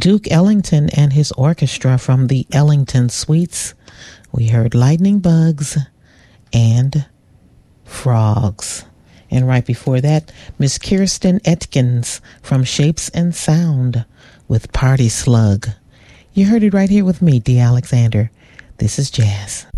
Duke Ellington and his orchestra from the Ellington Suites. We heard Lightning Bugs and Frogs. And right before that, Miss Kirsten Atkins from Shapes and Sound with Party Slug. You heard it right here with me, D. Alexander. This is Jazz.